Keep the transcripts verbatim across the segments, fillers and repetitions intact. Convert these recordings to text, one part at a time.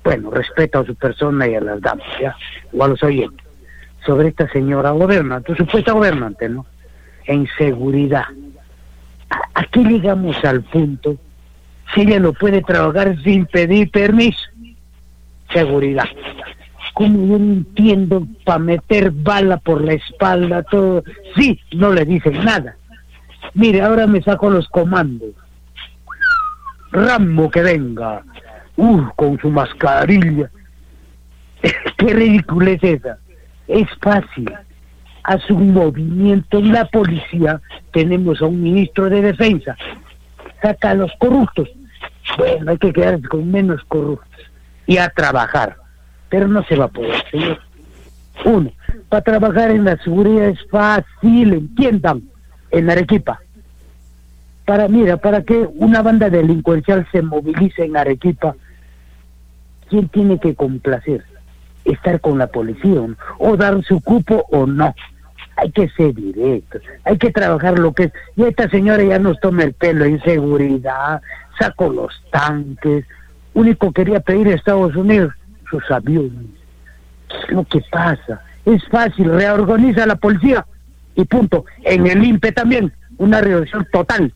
bueno, respeto a su persona y a las damas, ¿ya? O a los oyentes. Sobre esta señora gobernante, supuesta gobernante, ¿no? En seguridad. ¿A, a qué llegamos al punto? Si ella no puede trabajar sin pedir permiso. Seguridad. Como yo no entiendo, para meter bala por la espalda, todo, sí, no le dicen nada. Mire, ahora me saco los comandos. Rambo que venga, uh, con su mascarilla. Qué ridícula es esa. Es fácil. Hace un movimiento en la policía, tenemos a un ministro de defensa, saca a los corruptos. Bueno, hay que quedarse con menos corruptos y a trabajar. Pero no se va a poder, señor. Uno, para trabajar en la seguridad es fácil, entiendan, en Arequipa. Para, mira, para que una banda delincuencial se movilice en Arequipa, ¿quién tiene que complacer? Estar con la policía, ¿no? O dar su cupo o no. Hay que ser directo, hay que trabajar lo que es. Y esta señora ya nos toma el pelo en seguridad, sacó los tanques, único quería pedir a Estados Unidos sus aviones. ¿Qué es lo que pasa? Es fácil, reorganiza la policía y punto. En el I N P E también, una reducción total.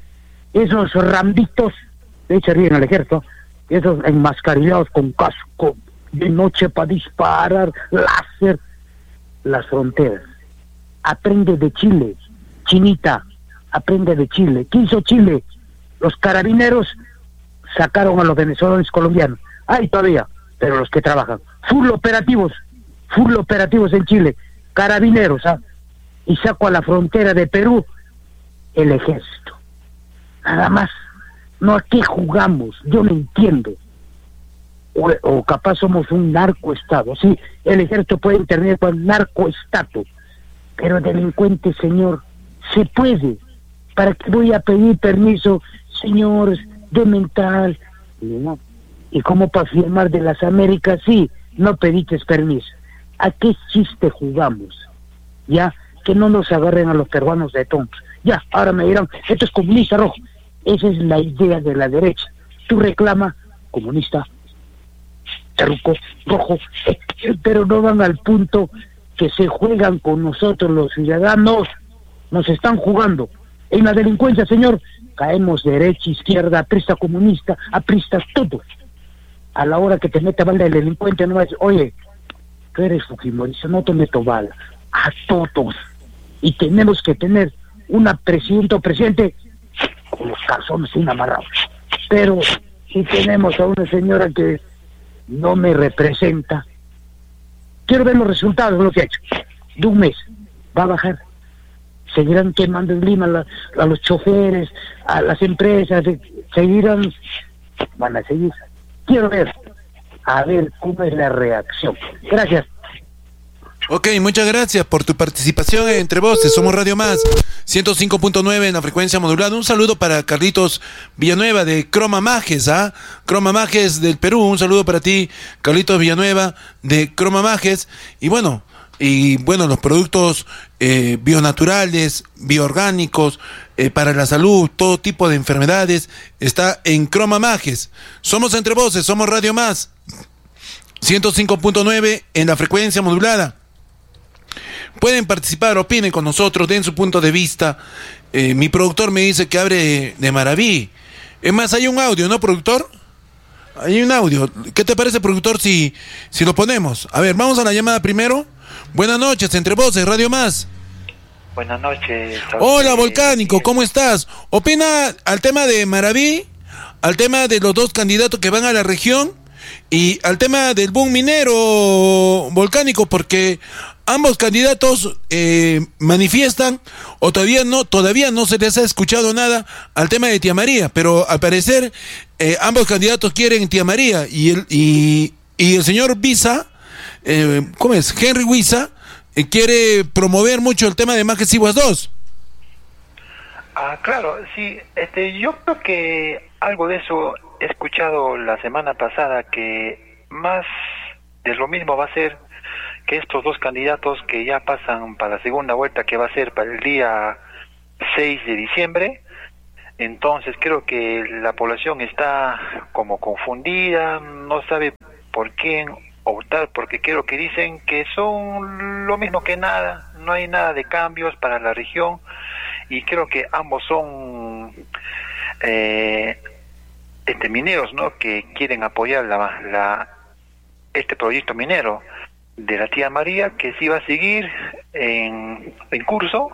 Esos rambitos, de hecho en el ejército, esos enmascarillados con casco, de noche para disparar, láser, las fronteras. Aprende de Chile, Chinita, aprende de Chile. ¿Qué hizo Chile? Los carabineros sacaron a los venezolanos colombianos. Hay todavía, pero los que trabajan. Full operativos, full operativos en Chile. Carabineros, ¿ah? Y saco a la frontera de Perú el ejército. Nada más. No, ¿a qué jugamos? Yo no entiendo. O, o capaz somos un narcoestado. Sí, el ejército puede intervenir con narcoestado. Pero delincuente, señor, se puede. ¿Para qué voy a pedir permiso, señores, de mental? No. Y como para firmar de las Américas, sí, no pediste permiso. ¿A qué chiste jugamos? Ya, que no nos agarren a los peruanos de tontos. Ya, ahora me dirán, esto es comunista rojo. Esa es la idea de la derecha. Tú reclama comunista, terruco, rojo, eh, pero no van al punto que se juegan con nosotros los ciudadanos. Nos están jugando. En la delincuencia, señor, caemos derecha, izquierda, aprista comunista, apristas todos. A la hora que te mete bala el delincuente, no es, oye, tú eres fujimorista, no te meto bala. A todos. Y tenemos que tener una presidenta o presidente con los calzones sin amarrados. Pero si tenemos a una señora que no me representa, quiero ver los resultados de lo que ha hecho. De un mes, va a bajar. Seguirán quemando en Lima la, a los choferes, a las empresas, seguirán, van a seguir. Quiero ver, a ver cómo es la reacción. Gracias. Ok, muchas gracias por tu participación en Entre Voces. Somos Radio Más, ciento cinco punto nueve en la frecuencia modulada. Un saludo para Carlitos Villanueva de Croma Majes, ¿ah? Croma Majes del Perú. Un saludo para ti, Carlitos Villanueva de Croma Majes. Y bueno, y bueno, los productos eh, bionaturales, bioorgánicos, eh, para la salud, todo tipo de enfermedades, está en Croma Majes. Somos Entre Voces, somos Radio Más, ciento cinco punto nueve en la frecuencia modulada. Pueden participar, opinen con nosotros, den su punto de vista. Eh, mi productor me dice que abre de maravilla. Es más, hay un audio, ¿no, productor? Hay un audio. ¿Qué te parece, productor, si, si lo ponemos? A ver, vamos a la llamada primero. Buenas noches, Entre Voces, Radio Más. Buenas noches. Hola, Volcánico, ¿cómo estás? ¿Opina al tema de Maraví, al tema de los dos candidatos que van a la región y al tema del boom minero, Volcánico? Porque ambos candidatos eh, manifiestan, o todavía no, todavía no se les ha escuchado nada al tema de Tía María, pero al parecer eh, ambos candidatos quieren Tía María y el, y, y el señor Visa, eh, ¿cómo es? Henry Huiza, eh, quiere promover mucho el tema de Majes Iguas dos. Ah, claro, sí, este, yo creo que algo de eso he escuchado la semana pasada, que más de lo mismo va a ser que estos dos candidatos que ya pasan para la segunda vuelta, que va a ser para el día seis de diciembre, entonces creo que la población está como confundida, no sabe por quién optar, porque creo que dicen que son lo mismo que nada, no hay nada de cambios para la región, y creo que ambos son eh, este mineros, ¿no?, que quieren apoyar la, la este proyecto minero de la tía María, que sí va a seguir en, en curso.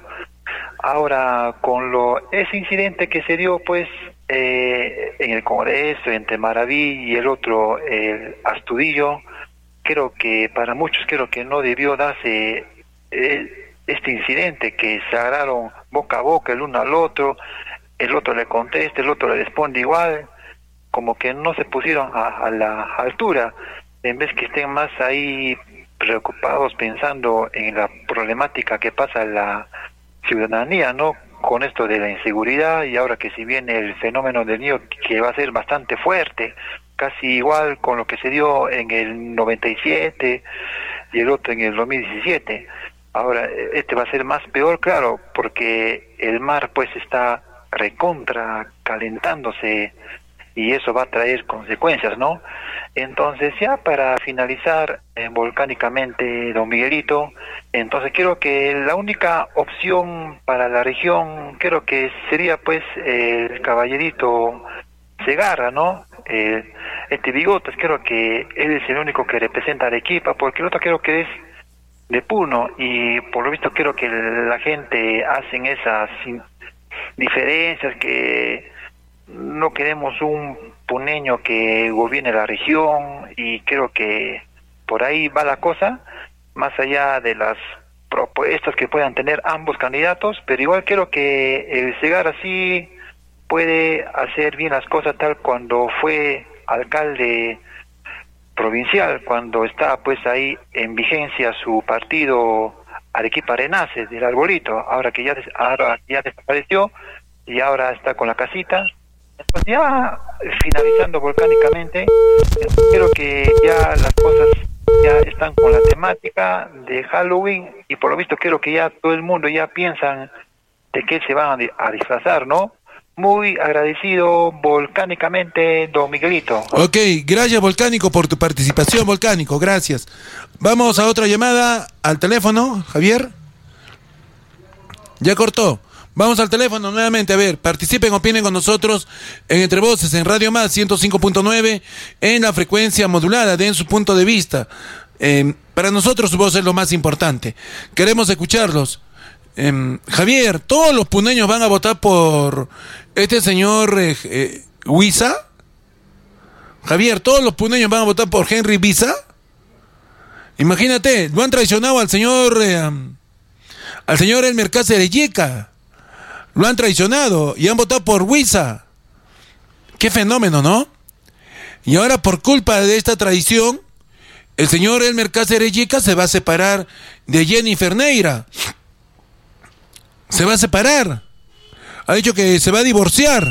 Ahora, con lo ese incidente que se dio, pues, eh, en el Congreso, entre Maraví y el otro, el Astudillo, creo que para muchos creo que no debió darse eh, este incidente, que se agarraron boca a boca el uno al otro, el otro le contesta, el otro le responde igual, como que no se pusieron a, a la altura, en vez que estén más ahí preocupados pensando en la problemática que pasa la ciudadanía, ¿no?, con esto de la inseguridad, y ahora que si viene el fenómeno del niño, que va a ser bastante fuerte, casi igual con lo que se dio en el noventa y siete y el otro en el dos mil diecisiete. Ahora, este va a ser más peor, claro, porque el mar pues está recontra calentándose, y eso va a traer consecuencias, ¿no? Entonces, ya para finalizar eh, volcánicamente, don Miguelito, entonces creo que la única opción para la región, creo que sería pues eh, el caballerito Segarra, ¿no? Eh, este Bigotes, creo que él es el único que representa a Arequipa, porque el otro creo que es de Puno, y por lo visto creo que la gente hacen esas diferencias, que no queremos un puneño que gobierne la región, y creo que por ahí va la cosa, más allá de las propuestas que puedan tener ambos candidatos, pero igual creo que el Segarra sí puede hacer bien las cosas, tal cuando fue alcalde provincial, cuando está pues ahí en vigencia su partido Arequipa Renace del Arbolito, ahora que ya, des, ahora ya desapareció y ahora está con la casita. Entonces, ya finalizando volcánicamente, creo que ya las cosas ya están con la temática de Halloween, y por lo visto creo que ya todo el mundo ya piensan de qué se van a disfrazar, ¿no? Muy agradecido volcánicamente, don Miguelito. Ok, gracias Volcánico por tu participación, Volcánico, gracias. Vamos a otra llamada al teléfono, Javier. Ya cortó. Vamos al teléfono nuevamente, a ver, participen, opinen con nosotros en Entre Voces, en Radio Más ciento cinco punto nueve, en la frecuencia modulada, den su punto de vista. Eh, para nosotros su voz es lo más importante. Queremos escucharlos. Eh, Javier, ¿todos los puneños van a votar por este señor eh, eh, Huiza? Javier, ¿todos los puneños van a votar por Henry Biza? Imagínate, lo han traicionado al señor eh, al señor Elmer Cáceres Yeca. Lo han traicionado y han votado por Huiza. Qué fenómeno, ¿no? Y ahora, por culpa de esta traición, el señor Elmer Cáceres Yeca se va a separar de Jennifer Neira. Se va a separar. Ha dicho que se va a divorciar.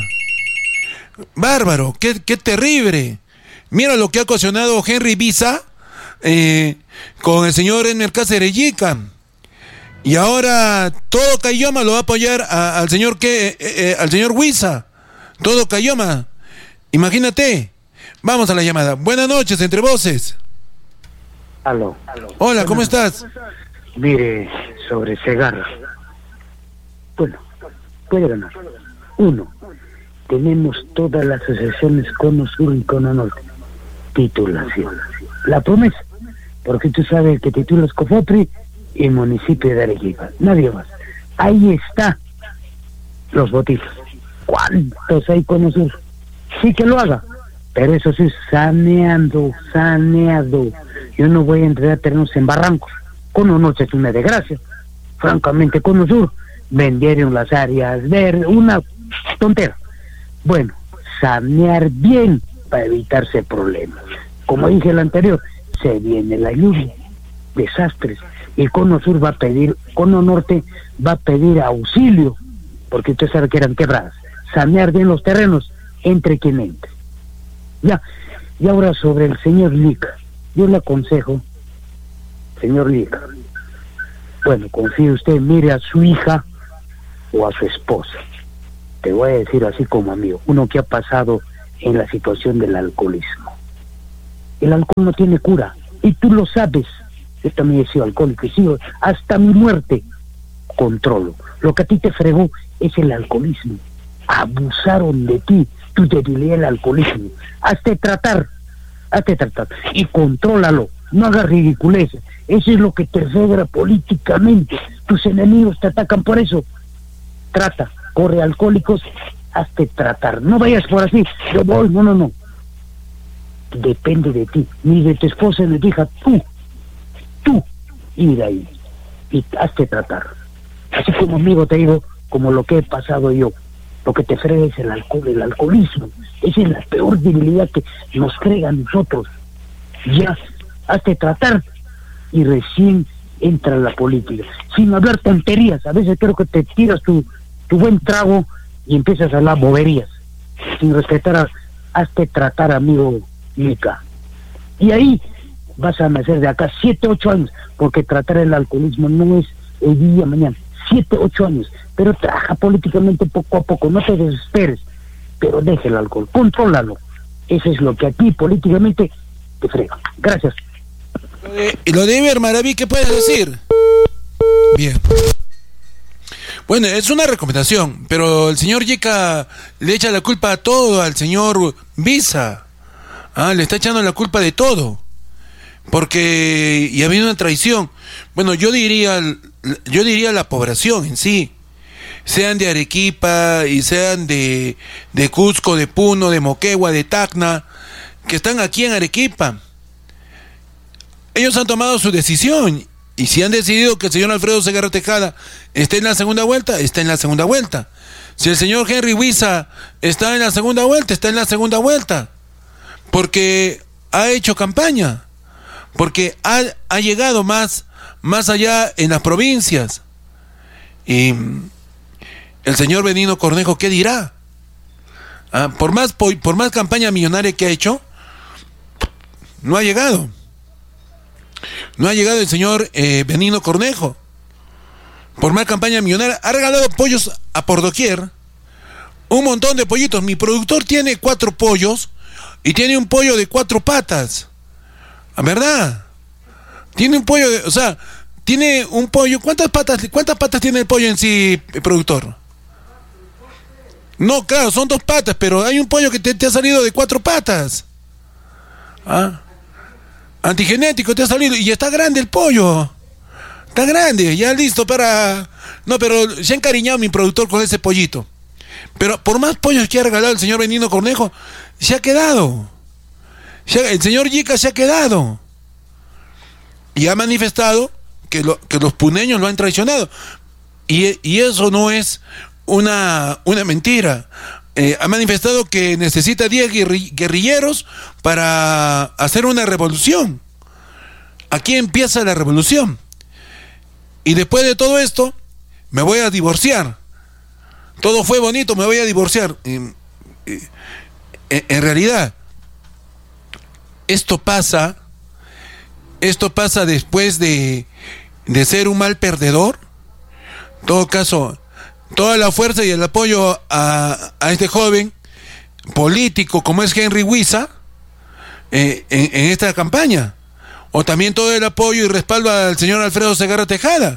Bárbaro, qué, qué terrible. Mira lo que ha ocasionado Henry Biza eh, con el señor Elmer Cáceres Yeca. Y ahora todo Cayoma lo va a apoyar a, al señor que eh, eh, al señor Huiza. Todo Cayoma. Imagínate. Vamos a la llamada. Buenas noches, Entre Voces. Aló. Hola, ¿cómo estás? Mire, sobre Segarra. Bueno, puede ganar. Uno, tenemos todas las asociaciones Cono Sur y Cono Norte. Titulación. La promesa. Porque tú sabes que titulas Cofopri y municipio de Arequipa, nadie más. Ahí está los votitos. ¿Cuántos hay Cono Sur? Sí que lo haga, pero eso sí, saneando, saneado. Yo no voy a entrar a terrenos en barrancos. Cono Norte es una desgracia. Francamente, Cono Sur vendieron las áreas verdes, una tontera. Bueno, sanear bien para evitarse problemas. Como dije el anterior, se viene la lluvia, desastres. Y Cono Sur va a pedir, Cono Norte va a pedir auxilio, porque usted sabe que eran quebradas. Sanear bien los terrenos, entre quien entre. Ya, y ahora sobre el señor Lica, yo le aconsejo, señor Lica, bueno, confíe usted, mire a su hija o a su esposa. Te voy a decir así como amigo, uno que ha pasado en la situación del alcoholismo. El alcohol no tiene cura, y tú lo sabes. Yo también he sido alcohólico, he sido hasta mi muerte. Controlo. Lo que a ti te fregó es el alcoholismo. Abusaron de ti, tu debilidad, el alcoholismo. Hazte tratar, hazte tratar. Y contrólalo, no hagas ridiculeces. Eso es lo que te frega políticamente. Tus enemigos te atacan por eso. Trata, corre alcohólicos, hazte tratar. No vayas por así, yo voy, no, no, no. Depende de ti, ni de tu esposa ni de tu hija, tú, tú, ir ahí y hazte tratar. Así como amigo te digo, como lo que he pasado yo, lo que te frega es el alcohol, el alcoholismo. Esa es la peor debilidad que nos frega a nosotros. Ya, hazte tratar y recién entra la política. Sin hablar tonterías, a veces creo que te tiras tu, tu buen trago y empiezas a hablar boberías, sin respetar a, hazte tratar, amigo Mica. Y ahí vas a nacer de acá siete, ocho años, porque tratar el alcoholismo no es el día mañana, siete, ocho años, pero trabaja políticamente poco a poco, no te desesperes, pero deja el alcohol, contrólalo. Eso es lo que aquí políticamente te frega. Gracias. Y lo de Iber Maraví, ¿qué puedes decir? Bien. Bueno, es una recomendación, pero el señor Yeka le echa la culpa a todo al señor Visa. Ah, le está echando la culpa de todo. Porque y ha habido una traición. Bueno, yo diría, yo diría la población en sí. Sean de Arequipa y sean de, de Cusco, de Puno, de Moquegua, de Tacna, que están aquí en Arequipa. Ellos han tomado su decisión, y si han decidido que el señor Alfredo Segarra Tejada esté en la segunda vuelta, está en la segunda vuelta. Si el señor Henry Huiza está en la segunda vuelta, está en la segunda vuelta. Porque ha hecho campaña, porque ha, ha llegado más, más allá en las provincias. Y el señor Benigno Cornejo, ¿qué dirá? Ah, por más, por más campaña millonaria que ha hecho, no ha llegado. No ha llegado el señor eh, Benigno Cornejo. Por más campaña millonaria, ha regalado pollos a por doquier. Un montón de pollitos. Mi productor tiene cuatro pollos y tiene un pollo de cuatro patas. ¿Verdad? Tiene un pollo de, o sea, tiene un pollo. ¿Cuántas patas, cuántas patas tiene el pollo en sí, el productor? No, claro, son dos patas, pero hay un pollo que te, te ha salido de cuatro patas. ¿Ah? Antigenético te ha salido y está grande el pollo. Está grande, ya listo para... No, pero se ha encariñado mi productor con ese pollito. Pero por más pollos que ha regalado el señor Benigno Cornejo, se ha quedado. Se ha, el señor Yica se ha quedado. Y ha manifestado que, lo, que los puneños lo han traicionado. Y, y eso no es una, una mentira. Eh, ha manifestado que necesita diez guerri- guerrilleros para hacer una revolución. Aquí empieza la revolución. Y después de todo esto, me voy a divorciar. Todo fue bonito, me voy a divorciar. En, en realidad, esto pasa, esto pasa después de, de ser un mal perdedor. En todo caso, toda la fuerza y el apoyo a, a este joven político como es Henry Huiza eh, en, en esta campaña. O también todo el apoyo y respaldo al señor Alfredo Segarra Tejada.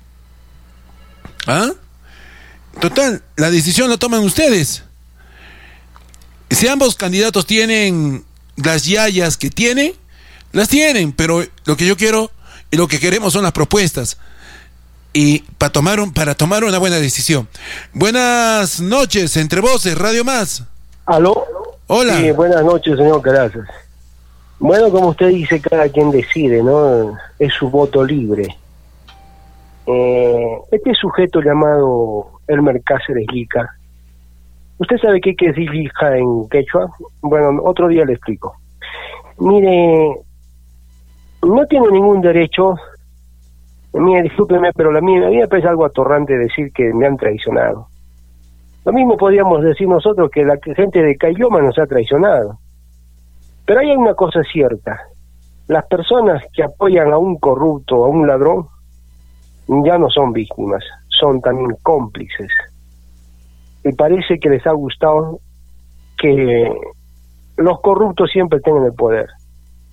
¿Ah? Total, la decisión la toman ustedes. Si ambos candidatos tienen las yayas que tienen, las tienen, pero lo que yo quiero y lo que queremos son las propuestas. Y para tomar, un, para tomar una buena decisión. Buenas noches, Entre Voces, Radio Más. ¿Aló? Hola. Sí, buenas noches, señor Carazo. Bueno, como usted dice, cada quien decide, ¿no? Es su voto libre. Eh, este sujeto llamado Elmer Cáceres Lica, ¿usted sabe qué quiere decir Lica en quechua? Bueno, otro día le explico. Mire, no tiene ningún derecho, mire, discúlpeme, pero la mía, a mí me parece algo atorrante decir que me han traicionado. Lo mismo podríamos decir nosotros que la gente de Cayoma nos ha traicionado. Pero hay una cosa cierta, las personas que apoyan a un corrupto, a un ladrón, ya no son víctimas, son también cómplices. Y parece que les ha gustado que los corruptos siempre tengan el poder.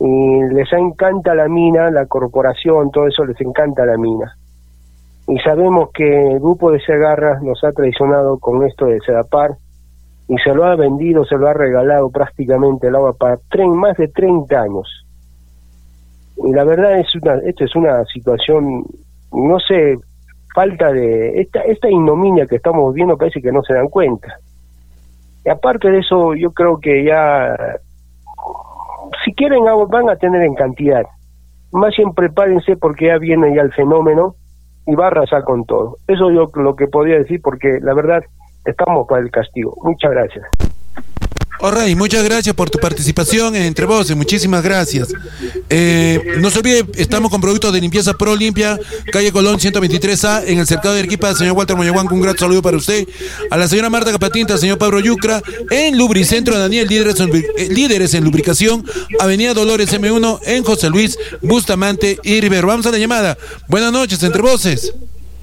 y les encanta la mina, la corporación, todo eso les encanta la mina. Y sabemos que el grupo de Segarra nos ha traicionado con esto de Sedapar y se lo ha vendido, se lo ha regalado prácticamente el agua para tren, más de treinta años. Y la verdad es una, esto es una situación, no sé, falta de, esta, esta ignominia que estamos viendo parece que no se dan cuenta. Y aparte de eso, yo creo que ya, si quieren agua van a tener en cantidad. Más bien prepárense porque ya viene ya el fenómeno y va a arrasar con todo. Eso yo lo que podría decir porque la verdad estamos para el castigo. Muchas gracias. Alright, muchas gracias por tu participación en Entre Voces, muchísimas gracias. Eh, no se olvide, estamos con productos de limpieza Pro Limpia, calle Colón ciento veintitrés A, en el cercado de Arequipa. Señor Walter Moyaguanco, un gran saludo para usted. A la señora Marta Capatinta, señor Pablo Yucra, en Lubricentro Daniel, líderes en, eh, líderes en lubricación, Avenida Dolores M uno, en José Luis Bustamante y Rivero. Vamos a la llamada. Buenas noches, Entre Voces.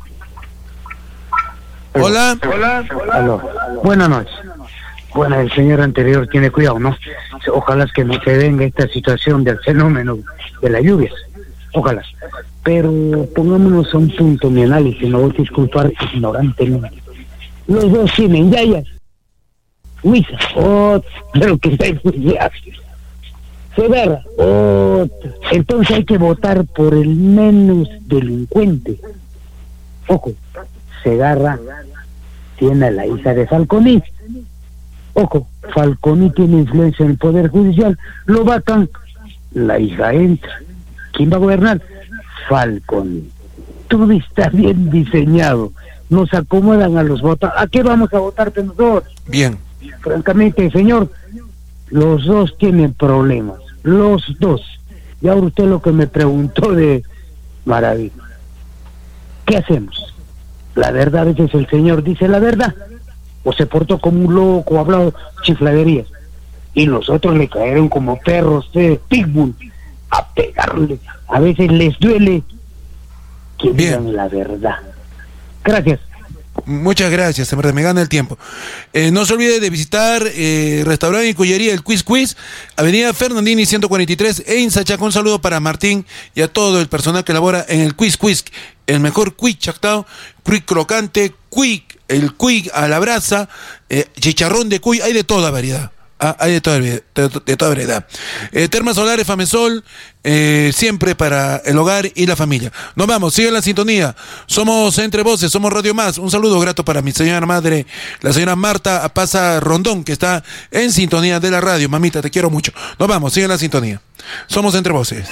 Hola. Hola. Hola. Buenas noches. Bueno, el señor anterior tiene cuidado, ¿no? Ojalá que no se venga esta situación del fenómeno de las lluvias. Ojalá. Pero pongámonos a un punto, mi análisis, no voy a disculpar ignorantemente. Los dos tienen yayas. Huiza, oh, pero que está enjuiciado. Segarra, oh, entonces hay que votar por el menos delincuente. Ojo, Segarra tiene a la hija de Falconi. Ojo, Falconi tiene influencia en el Poder Judicial, lo vacan, la hija entra. ¿Quién va a gobernar? Falconi. Todo está bien diseñado. Nos acomodan a los votantes. ¿A qué vamos a votar nosotros? Bien. Francamente, señor, los dos tienen problemas. Los dos. Y ahora usted lo que me preguntó de maravilla. ¿Qué hacemos? La verdad, a veces el señor dice la verdad. O se portó como un loco, o hablado chifladerías. Y los otros le cayeron como perros de pitbull a pegarle. A veces les duele que digan la verdad. Gracias. Muchas gracias, en verdad, me gana el tiempo. Eh, no se olvide de visitar eh, restaurante y cuyería El Quiz Quiz, Avenida Fernandini ciento cuarenta y tres, en Sachaco. Un saludo para Martín y a todo el personal que labora en el Quiz Quiz, el mejor quiz chactao, quiz crocante, quiz, el quiz a la brasa, eh, chicharrón de cuy, hay de toda variedad. Ah, hay de toda, de, de toda variedad. Eh, Termas Solares, Famesol, eh, siempre para el hogar y la familia. Nos vamos, sigan la sintonía. Somos Entre Voces, somos Radio Más. Un saludo grato para mi señora madre, la señora Marta Apaza Rondón, que está en sintonía de la radio. Mamita, te quiero mucho. Nos vamos, sigan la sintonía. Somos Entre Voces.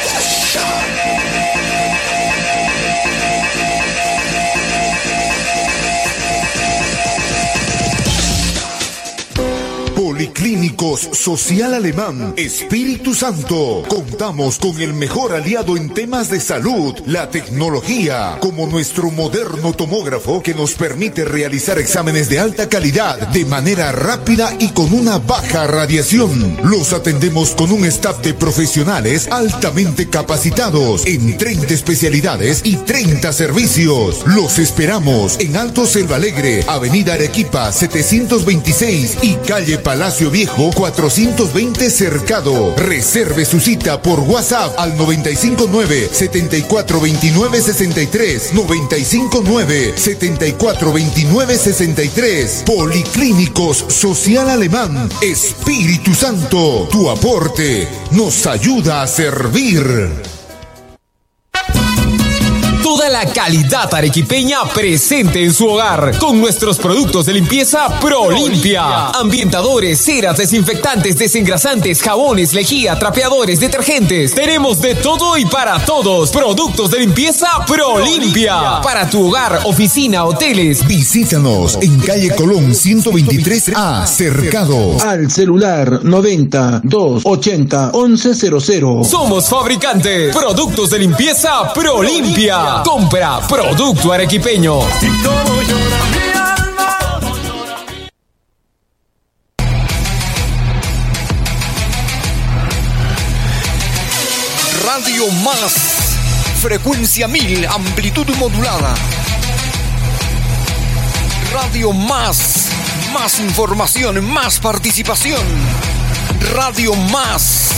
Policlínicos Social Alemán Espíritu Santo. Contamos con el mejor aliado en temas de salud, la tecnología, como nuestro moderno tomógrafo que nos permite realizar exámenes de alta calidad de manera rápida y con una baja radiación. Los atendemos con un staff de profesionales altamente capacitados en treinta especialidades y treinta servicios. Los esperamos en Alto Selva Alegre, Avenida Arequipa setecientos veintiséis y calle Palacio Viejo cuatrocientos veinte Cercado. Reserve su cita por WhatsApp al noventa y cinco nueve, setenta y cuatro veintinueve sesenta y tres, noventa y cinco nueve, setenta y cuatro veintinueve sesenta y tres. Policlínicos Social Alemán Espíritu Santo. Tu aporte nos ayuda a servir. Toda la calidad arequipeña presente en su hogar con nuestros productos de limpieza Pro Limpia. Ambientadores, ceras, desinfectantes, desengrasantes, jabones, lejía, trapeadores, detergentes. Tenemos de todo y para todos. Productos de limpieza Pro Limpia. Para tu hogar, oficina, hoteles. Visítanos en calle Colón ciento veintitrés A, Cercado. Al celular noventa, dos ochenta, once cero cero. Somos fabricantes. Productos de limpieza Pro Limpia. Compra producto arequipeño. Radio Más, frecuencia mil, amplitud modulada. Radio Más, más información, más participación. Radio Más.